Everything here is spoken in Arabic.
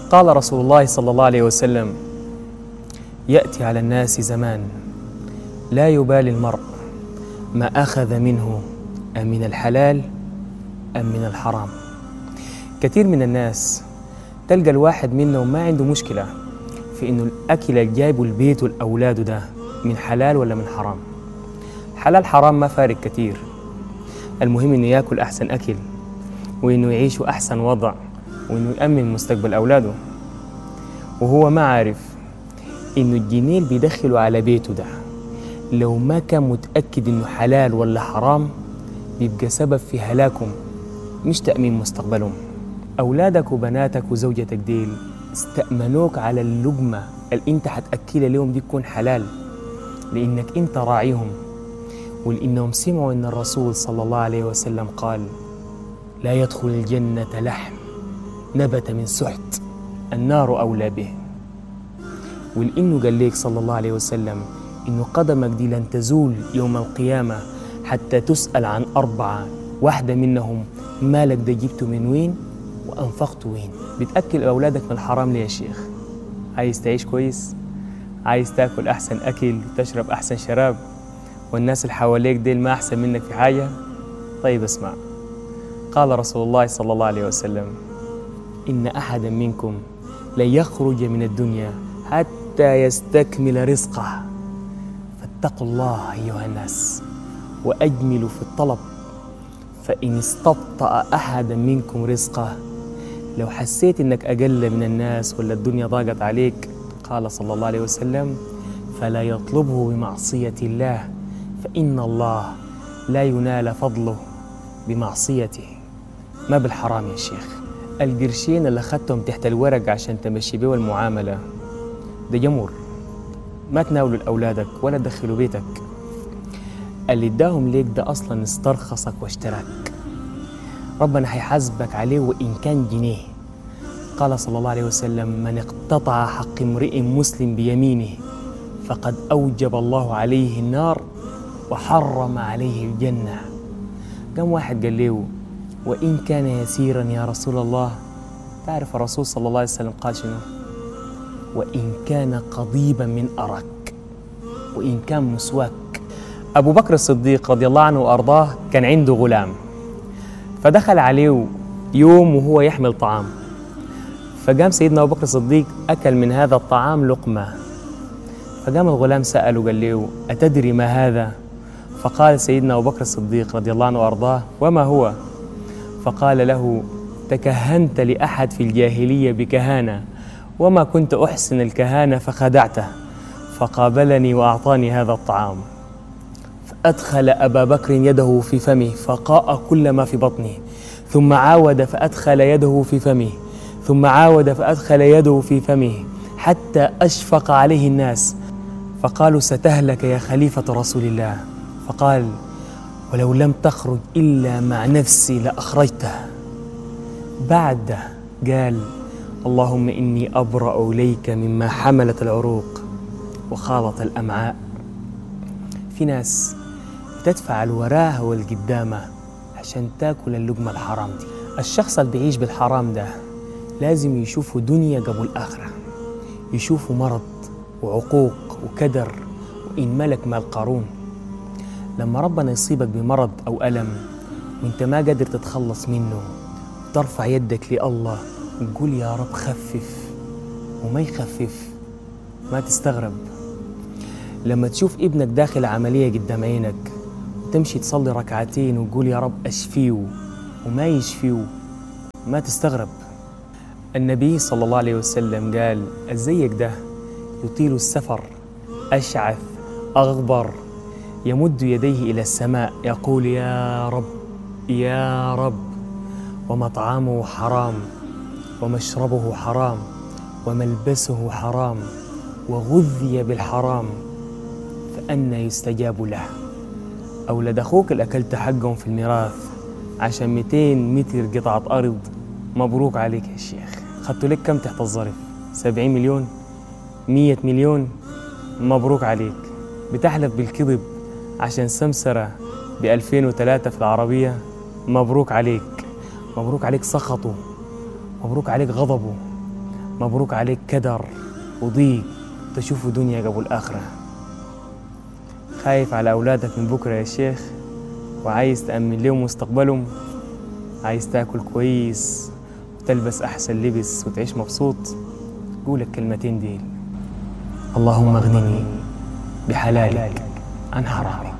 قال رسول الله صلى الله عليه وسلم: يأتي على الناس زمان لا يبالي المرء ما أخذ منه أم من الحلال أم من الحرام. كثير من الناس تلقى الواحد منهم ما عنده مشكلة في إنه الأكل اللي جايبه البيت والأولاد ده من حلال ولا من حرام. حلال حرام ما فارق كثير، المهم إنه يأكل أحسن أكل، وإنه يعيش أحسن وضع، وإنه يأمن مستقبل أولاده، وهو ما عارف إنه الجنيه اللي بيدخله على بيته ده لو ما كان متأكد إنه حلال ولا حرام بيبقى سبب في هلاكهم مش تأمين مستقبلهم. أولادك وبناتك وزوجتك ديل استأمنوك على اللقمة اللي أنت حتأكلها لهم دي تكون حلال، لأنك أنت راعيهم، ولأنهم سمعوا أن الرسول صلى الله عليه وسلم قال: لا يدخل الجنة لحم نبت من سحت النار أولى به. ولأنه قال لك صلى الله عليه وسلم إنه قدمك دي لن تزول يوم القيامة حتى تسأل عن 4، واحدة منهم مالك ده جبته من وين وأنفقته وين. بتأكل أولادك من الحرام ليه يا شيخ؟ عايز تعيش كويس؟ عايز تاكل أحسن أكل وتشرب أحسن شراب والناس اللي حواليك ديل ما أحسن منك في حاجة؟ طيب اسمع، قال رسول الله صلى الله عليه وسلم: إن أحدا منكم لن يخرج من الدنيا حتى يستكمل رزقه، فاتقوا الله أيها الناس وأجملوا في الطلب، فإن استبطأ أحدا منكم رزقه، لو حسيت إنك أقل من الناس ولا الدنيا ضاقت عليك، قال صلى الله عليه وسلم: فلا يطلبه بمعصية الله، فإن الله لا ينال فضله بمعصيته. ما بالحرام يا شيخ. القرشين اللي أخذتهم تحت الورق عشان تمشي بيه المعاملة ده جمر، ما تناولوا لأولادك ولا تدخلوا بيتك. اللي اداهم ليك ده أصلا استرخصك واشتراك، ربنا هيحاسبك عليه وإن كان جنيه. قال صلى الله عليه وسلم: من اقتطع حق امرئ مسلم بيمينه فقد أوجب الله عليه النار وحرم عليه الجنة. كم واحد قال له: وإن كان يسيرا يا رسول الله؟ تعرف الرسول صلى الله عليه وسلم قال شنو؟ وإن كان قضيبا من أرك، وإن كان مسواك. أبو بكر الصديق رضي الله عنه وأرضاه كان عنده غلام، فدخل عليه يوم وهو يحمل طعام، فقام سيدنا أبو بكر الصديق أكل من هذا الطعام لقمة، فقام الغلام سأله قال له: أتدري ما هذا؟ فقال سيدنا أبو بكر الصديق رضي الله عنه وأرضاه: وما هو؟ فقال له: تكهنت لأحد في الجاهلية بكهانة وما كنت أحسن الكهانة فخدعته، فقابلني وأعطاني هذا الطعام، فأدخل أبا بكر يده في فمه فقاء كل ما في بطنه، ثم عاود فأدخل يده في فمه، ثم عاود فأدخل يده في فمه، حتى أشفق عليه الناس فقالوا: ستهلك يا خليفة رسول الله. فقال: ولو لم تخرج إلا مع نفسي لأخرجته. بعد قال: اللهم إني أبرأ إليك مما حملت العروق وخاضت الأمعاء. في ناس بتدفع الوراها والقدامة عشان تاكل اللقمة الحرام دي. الشخص اللي بيعيش بالحرام ده لازم يشوفه دنيا قبل آخرة، يشوفه مرض وعقوق وكدر وإن ملك مال قارون. لما ربنا يصيبك بمرض أو ألم وإنت ما قادر تتخلص منه، ترفع يدك لله وتقول: يا رب خفف، وما يخفف، ما تستغرب. لما تشوف ابنك داخل عملية قدام عينك وتمشي تصلي ركعتين وتقول: يا رب أشفيه، وما يشفيه، ما تستغرب. النبي صلى الله عليه وسلم قال: الزيك ده يطيل السفر أشعث أغبر يمد يديه إلى السماء يقول: يا رب يا رب، ومطعمه حرام ومشربه حرام وملبسه حرام وغذي بالحرام، فأنى يستجاب له. أولاد أخوك اللي أكلت حقهم في الميراث عشان 200 متر قطعة أرض، مبروك عليك يا شيخ. خدتوا لك كم تحت الظرف؟ 70 مليون؟ 100 مليون؟ مبروك عليك. بتحلف بالكذب عشان سمسرة ب2003 في العربية، مبروك عليك. مبروك عليك سخطه، مبروك عليك غضبه، مبروك عليك كدر وضيق تشوفوا دنيا قبل آخرة. خايف على أولادك من بكرة يا شيخ، وعايز تأمن لهم مستقبلهم، عايز تاكل كويس وتلبس أحسن لبس وتعيش مبسوط، قول الكلمتين دي: اللهم اغنني بحلالك عن حرامك.